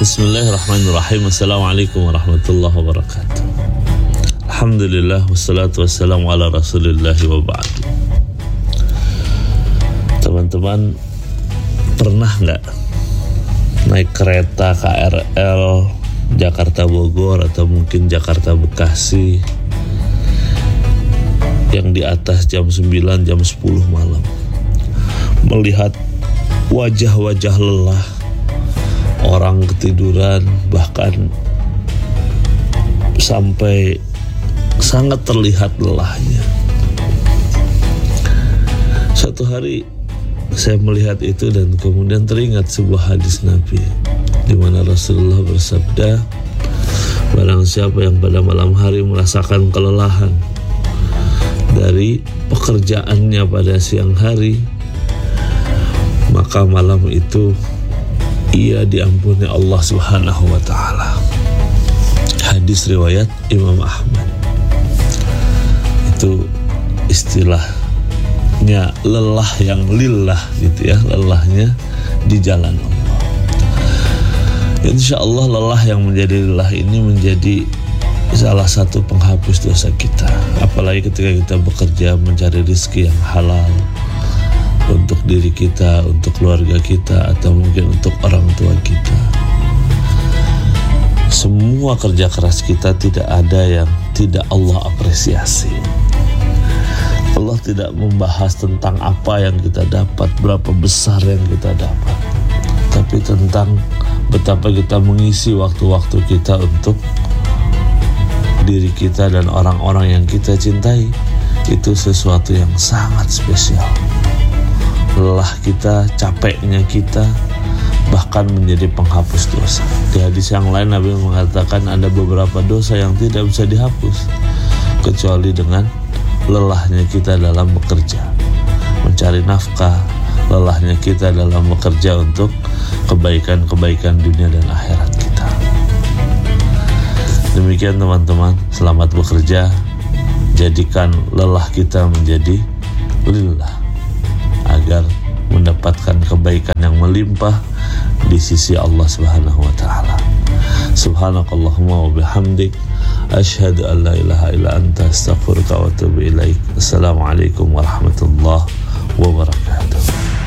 Bismillahirrahmanirrahim. Assalamualaikum warahmatullahi wabarakatuh. Alhamdulillah wassalatu wassalamu ala Rasulillah wa ba'du. Teman-teman, pernah nggak naik kereta KRL Jakarta Bogor atau mungkin Jakarta Bekasi yang di atas jam 9, jam 10 malam, melihat wajah-wajah lelah, orang ketiduran, bahkan sampai sangat terlihat lelahnya. Suatu hari saya melihat itu dan kemudian teringat sebuah hadis Nabi di mana Rasulullah bersabda, barang siapa yang pada malam hari merasakan kelelahan dari pekerjaannya pada siang hari, maka malam itu ia diampuni Allah Subhanahu wa ta'ala. Hadis riwayat Imam Ahmad. Itu istilahnya lelah yang lillah gitu ya, lelahnya di jalan Allah. Insya Allah lelah yang menjadi lelah ini menjadi salah satu penghapus dosa kita. Apalagi ketika kita bekerja mencari rezeki yang halal untuk diri kita, untuk keluarga kita, atau mungkin untuk orang tua kita. Semua kerja keras kita tidak ada yang tidak Allah apresiasi. Allah tidak membahas tentang apa yang kita dapat, berapa besar yang kita dapat, tapi tentang betapa kita mengisi waktu-waktu kita untuk diri kita dan orang-orang yang kita cintai. Itu sesuatu yang sangat spesial. Lelah kita, capeknya kita, bahkan menjadi penghapus dosa. Di hadis yang lain Nabi mengatakan ada beberapa dosa yang tidak bisa dihapus kecuali dengan lelahnya kita dalam bekerja, mencari nafkah, lelahnya kita dalam bekerja untuk kebaikan-kebaikan dunia dan akhirat kita. Demikian teman-teman, selamat bekerja. Jadikan lelah kita menjadi lillah, agar mendapatkan kebaikan yang melimpah di sisi Allah Subhanahu wa ta'ala. Subhanakallahumma wa bihamdik, asyhadu an la ilaha illa anta, astaghfiruka wa atubu ilaik. Assalamualaikum warahmatullahi wabarakatuh.